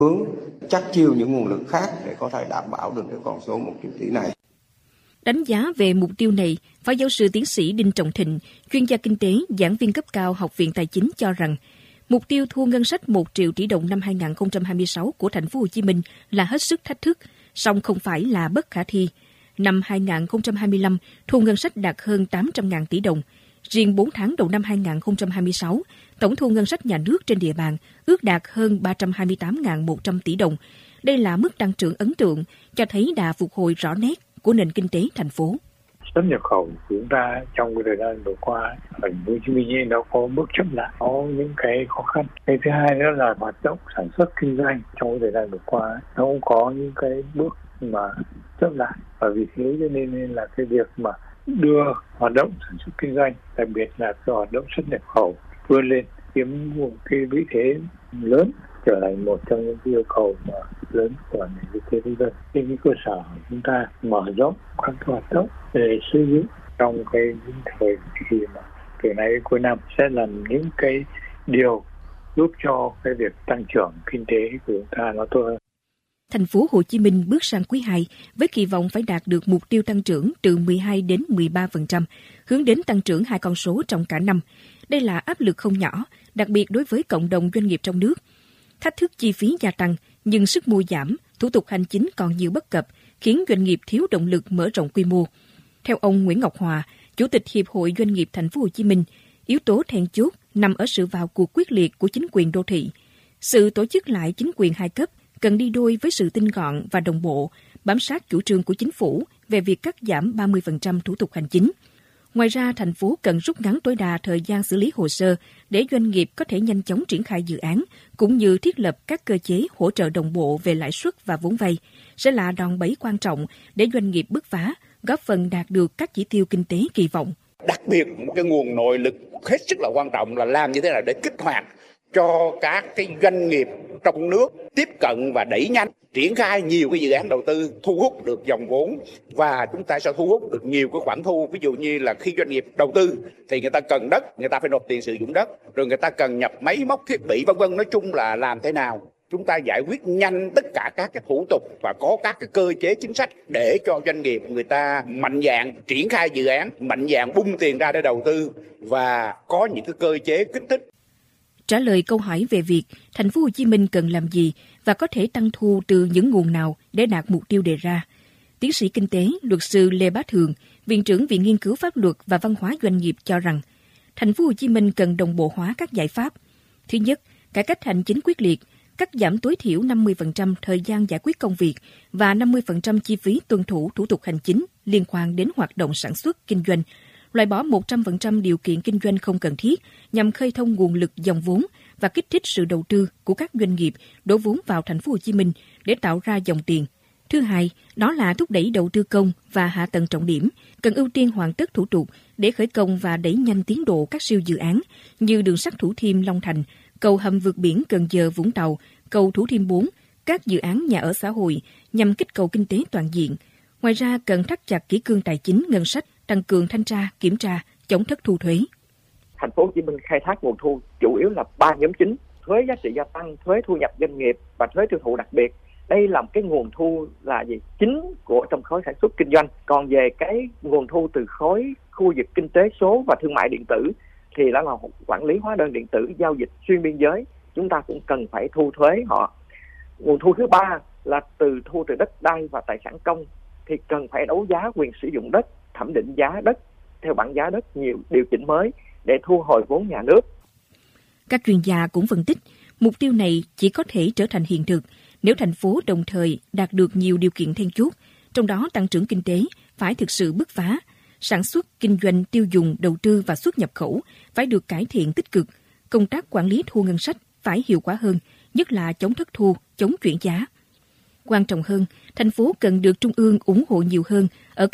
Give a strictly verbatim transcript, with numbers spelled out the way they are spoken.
hướng chắc chiêu những nguồn lực khác để có thể đảm bảo được cái con số một triệu tỷ này. Đánh giá về mục tiêu này, Phó giáo sư tiến sĩ Đinh Trọng Thịnh, chuyên gia kinh tế, giảng viên cấp cao Học viện Tài chính cho rằng, mục tiêu thu ngân sách một triệu tỷ đồng năm hai không hai sáu của thành phố Hồ Chí Minh là hết sức thách thức, song không phải là bất khả thi. Năm hai không hai lăm, thu ngân sách đạt hơn tám trăm nghìn tỷ đồng. Riêng bốn tháng đầu năm hai không hai sáu, tổng thu ngân sách nhà nước trên địa bàn ước đạt hơn ba trăm hai mươi tám nghìn một trăm tỷ đồng. Đây là mức tăng trưởng ấn tượng, cho thấy đà phục hồi rõ nét của nền kinh tế thành phố. Xuất nhập khẩu của chúng ta trong cái thời gian vừa qua ở thành phố Hồ Chí Minh nó có bước chậm lại, có những cái khó khăn. Cái thứ hai nữa là hoạt động sản xuất kinh doanh trong cái thời gian vừa qua nó cũng có những cái bước mà chậm lại, và vì thế cho nên là cái việc mà đưa hoạt động sản xuất kinh doanh, đặc biệt là cái hoạt động xuất nhập khẩu vươn lên chiếm một cái vị thế lớn, trở thành một trong những yêu cầu mà lớn của nền kinh tế thế giới. Trên cái cơ sở chúng ta mở rộng các hoạt động để xây dựng trong cái thời kỳ mà từ nay đến cuối năm sẽ là những cái điều giúp cho cái việc tăng trưởng kinh tế của chúng ta nó tốt hơn. Thành phố Hồ Chí Minh bước sang quý hai với kỳ vọng phải đạt được mục tiêu tăng trưởng từ mười hai đến mười ba phần trăm, hướng đến tăng trưởng hai con số trong cả năm. Đây là áp lực không nhỏ, đặc biệt đối với cộng đồng doanh nghiệp trong nước. Thách thức chi phí gia tăng, nhưng sức mua giảm, thủ tục hành chính còn nhiều bất cập, khiến doanh nghiệp thiếu động lực mở rộng quy mô. Theo ông Nguyễn Ngọc Hòa, Chủ tịch Hiệp hội Doanh nghiệp Thành phố Hồ Chí Minh, yếu tố then chốt nằm ở sự vào cuộc quyết liệt của chính quyền đô thị. Sự tổ chức lại chính quyền hai cấp cần đi đôi với sự tinh gọn và đồng bộ, bám sát chủ trương của chính phủ về việc cắt giảm ba mươi phần trăm thủ tục hành chính. Ngoài ra, thành phố cần rút ngắn tối đa thời gian xử lý hồ sơ để doanh nghiệp có thể nhanh chóng triển khai dự án, cũng như thiết lập các cơ chế hỗ trợ đồng bộ về lãi suất và vốn vay, sẽ là đòn bẩy quan trọng để doanh nghiệp bứt phá, góp phần đạt được các chỉ tiêu kinh tế kỳ vọng. Đặc biệt, một cái nguồn nội lực hết sức là quan trọng là làm như thế nào để kích hoạt cho các cái doanh nghiệp trong nước tiếp cận và đẩy nhanh, triển khai nhiều cái dự án đầu tư, thu hút được dòng vốn, và chúng ta sẽ thu hút được nhiều cái khoản thu. Ví dụ như là khi doanh nghiệp đầu tư thì người ta cần đất, người ta phải nộp tiền sử dụng đất, rồi người ta cần nhập máy móc thiết bị vân vân. Nói chung là làm thế nào chúng ta giải quyết nhanh tất cả các cái thủ tục và có các cái cơ chế chính sách để cho doanh nghiệp người ta mạnh dạn triển khai dự án, mạnh dạn bung tiền ra để đầu tư và có những cái cơ chế kích thích. Trả lời câu hỏi về việc thành phố Hồ Chí Minh cần làm gì và có thể tăng thu từ những nguồn nào để đạt mục tiêu đề ra, tiến sĩ kinh tế, luật sư Lê Bá Thường, Viện trưởng Viện Nghiên cứu Pháp luật và Văn hóa Doanh nghiệp cho rằng, thành phố Hồ Chí Minh cần đồng bộ hóa các giải pháp. Thứ nhất, cải cách hành chính quyết liệt, cắt giảm tối thiểu năm mươi phần trăm thời gian giải quyết công việc và năm mươi phần trăm chi phí tuân thủ thủ tục hành chính liên quan đến hoạt động sản xuất, kinh doanh, loại bỏ một trăm phần trăm điều kiện kinh doanh không cần thiết nhằm khơi thông nguồn lực dòng vốn và kích thích sự đầu tư của các doanh nghiệp đổ vốn vào thành phố Hồ Chí Minh để tạo ra dòng tiền. Thứ hai, đó là thúc đẩy đầu tư công và hạ tầng trọng điểm, cần ưu tiên hoàn tất thủ tục để khởi công và đẩy nhanh tiến độ các siêu dự án như đường sắt Thủ Thiêm Long Thành, cầu hầm vượt biển Cần Giờ Vũng Tàu, cầu Thủ Thiêm bốn, các dự án nhà ở xã hội nhằm kích cầu kinh tế toàn diện. Ngoài ra, cần thắt chặt kỷ cương tài chính ngân sách, tăng cường thanh tra, kiểm tra, chống thất thu thuế. Thành phố Hồ Chí Minh khai thác nguồn thu chủ yếu là ba nhóm chính: thuế giá trị gia tăng, thuế thu nhập doanh nghiệp và thuế tiêu thụ đặc biệt. Đây là một cái nguồn thu là gì? Chính của trong khối sản xuất kinh doanh. Còn về cái nguồn thu từ khối khu vực kinh tế số và thương mại điện tử thì đó là quản lý hóa đơn điện tử, giao dịch xuyên biên giới, chúng ta cũng cần phải thu thuế họ. Nguồn thu thứ ba là từ thu từ đất đai và tài sản công, thì cần phải đấu giá quyền sử dụng đất, thẩm định giá đất theo bảng giá đất nhiều điều chỉnh mới để thu hồi vốn nhà nước. Các chuyên gia cũng phân tích, mục tiêu này chỉ có thể trở thành hiện thực nếu thành phố đồng thời đạt được nhiều điều kiện then chốt, trong đó tăng trưởng kinh tế phải thực sự bứt phá, sản xuất, kinh doanh, tiêu dùng, đầu tư và xuất nhập khẩu phải được cải thiện tích cực, công tác quản lý thu ngân sách phải hiệu quả hơn, nhất là chống thất thu, chống chuyển giá. Quan trọng hơn, thành phố cần được Trung ương ủng hộ nhiều hơn ở